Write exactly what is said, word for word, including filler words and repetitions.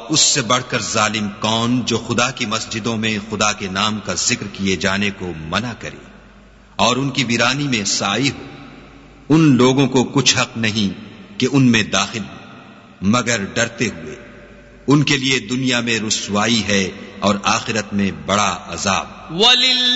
उससे बढ़कर जालिम कौन जो खुदा की मस्जिदों में खुदा के नाम का जिक्र किए जाने को मना करे और उनकी वीरानी में साई हो। उन लोगों को कुछ हक नहीं कि उनमें दाखिल हो मगर डरते हुए। उनके लिए दुनिया में रुसवाई है और आखिरत में बड़ा अजाब।